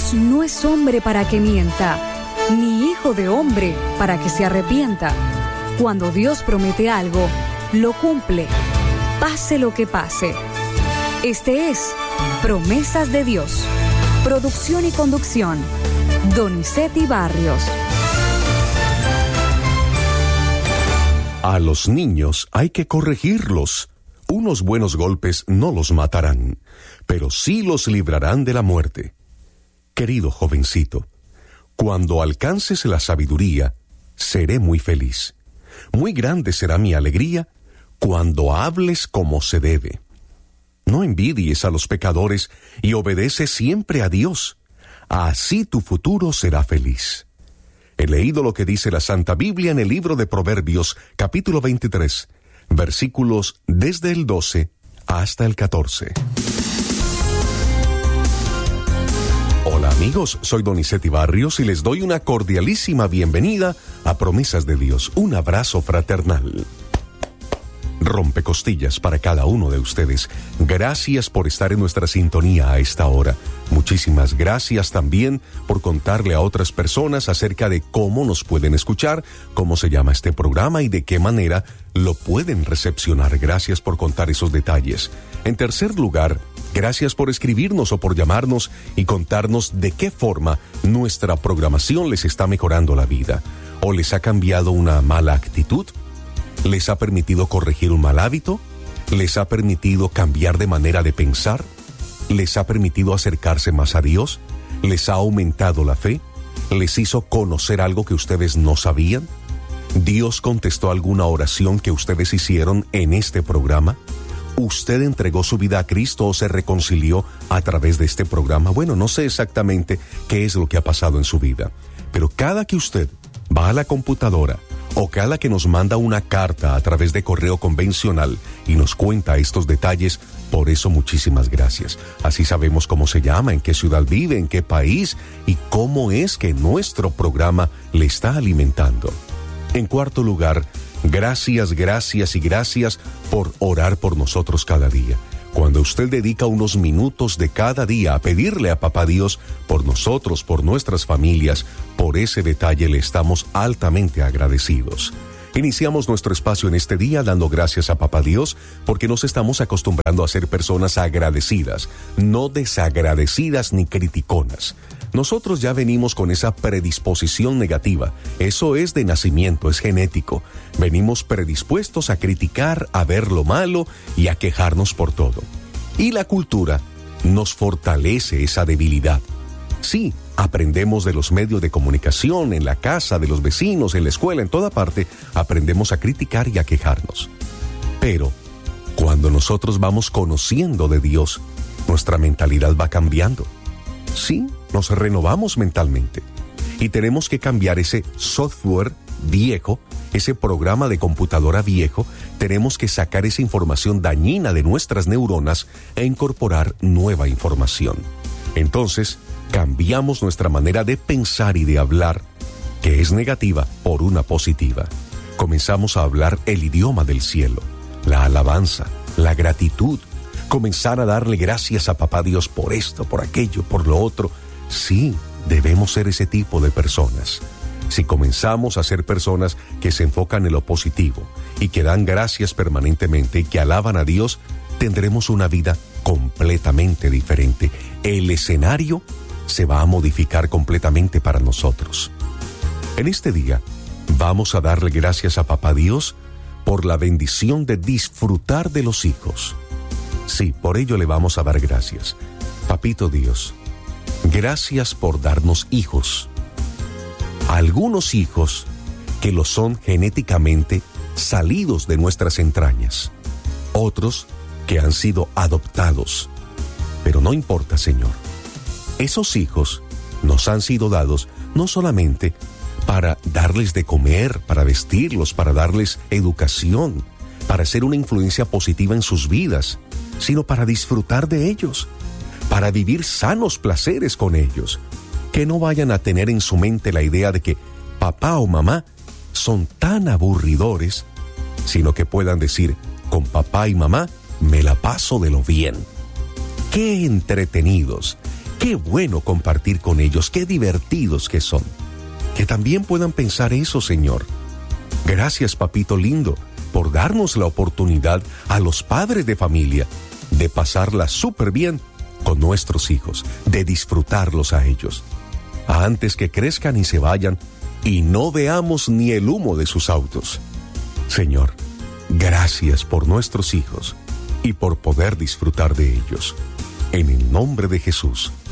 Dios no es hombre para que mienta, ni hijo de hombre para que se arrepienta. Cuando Dios promete algo, lo cumple, pase lo que pase. Este es Promesas de Dios. Producción y conducción, Donizetti Barrios. A los niños hay que corregirlos. Unos buenos golpes no los matarán, pero sí los librarán de la muerte. Querido jovencito, cuando alcances la sabiduría, seré muy feliz. Muy grande será mi alegría cuando hables como se debe. No envidies a los pecadores y obedece siempre a Dios. Así tu futuro será feliz. He leído lo que dice la Santa Biblia en el libro de Proverbios, capítulo 23, versículos desde el 12 hasta el 14. Hola amigos, soy Donizetti Barrios y les doy una cordialísima bienvenida a Promesas de Dios. Un abrazo fraternal. Rompecostillas para cada uno de ustedes. Gracias por estar en nuestra sintonía a esta hora. Muchísimas gracias también por contarle a otras personas acerca de cómo nos pueden escuchar, cómo se llama este programa y de qué manera lo pueden recepcionar. Gracias por contar esos detalles. En tercer lugar, gracias por escribirnos o por llamarnos y contarnos de qué forma nuestra programación les está mejorando la vida. ¿O les ha cambiado una mala actitud? ¿Les ha permitido corregir un mal hábito? ¿Les ha permitido cambiar de manera de pensar? ¿Les ha permitido acercarse más a Dios? ¿Les ha aumentado la fe? ¿Les hizo conocer algo que ustedes no sabían? ¿Dios contestó alguna oración que ustedes hicieron en este programa? ¿Usted entregó su vida a Cristo o se reconcilió a través de este programa? Bueno, no sé exactamente qué es lo que ha pasado en su vida, pero cada que usted va a la computadora o cada que nos manda una carta a través de correo convencional y nos cuenta estos detalles, por eso muchísimas gracias. Así sabemos cómo se llama, en qué ciudad vive, en qué país y cómo es que nuestro programa le está alimentando. En cuarto lugar, gracias por orar por nosotros cada día. Cuando usted dedica unos minutos de cada día a pedirle a Papá Dios por nosotros, por nuestras familias, por ese detalle le estamos altamente agradecidos. Iniciamos nuestro espacio en este día dando gracias a Papá Dios porque nos estamos acostumbrando a ser personas agradecidas, no desagradecidas ni criticonas. Nosotros ya venimos con esa predisposición negativa. Eso es de nacimiento, es genético. Venimos predispuestos a criticar, a ver lo malo y a quejarnos por todo. Y la cultura nos fortalece esa debilidad. Sí, aprendemos de los medios de comunicación, en la casa, de los vecinos, en la escuela, en toda parte, aprendemos a criticar y a quejarnos. Pero cuando nosotros vamos conociendo de Dios, nuestra mentalidad va cambiando. Sí, nos renovamos mentalmente y tenemos que cambiar ese software viejo, ese programa de computadora viejo. Tenemos que sacar esa información dañina de nuestras neuronas e incorporar nueva información. Entonces, cambiamos nuestra manera de pensar y de hablar, que es negativa, por una positiva. Comenzamos a hablar el idioma del cielo, la alabanza, la gratitud. Comenzar a darle gracias a Papá Dios por esto, por aquello, por lo otro. Sí, debemos ser ese tipo de personas. Si comenzamos a ser personas que se enfocan en lo positivo y que dan gracias permanentemente y que alaban a Dios, tendremos una vida completamente diferente. El escenario se va a modificar completamente para nosotros. En este día, vamos a darle gracias a Papá Dios por la bendición de disfrutar de los hijos. Sí, por ello le vamos a dar gracias. Papito Dios, gracias por darnos hijos. Algunos hijos que lo son genéticamente salidos de nuestras entrañas. Otros que han sido adoptados. Pero no importa, Señor. Esos hijos nos han sido dados no solamente para darles de comer, para vestirlos, para darles educación, para ser una influencia positiva en sus vidas, sino para disfrutar de ellos, para vivir sanos placeres con ellos. Que no vayan a tener en su mente la idea de que papá o mamá son tan aburridores, sino que puedan decir, con papá y mamá me la paso de lo bien. Qué entretenidos, Qué bueno compartir con ellos, qué divertidos que son. Que también puedan pensar eso, Señor. Gracias, papito lindo, por darnos la oportunidad a los padres de familia de pasarla súper bien con nuestros hijos, de disfrutarlos a ellos, antes que crezcan y se vayan y no veamos ni el humo de sus autos. Señor, gracias por nuestros hijos y por poder disfrutar de ellos. En el nombre de Jesús.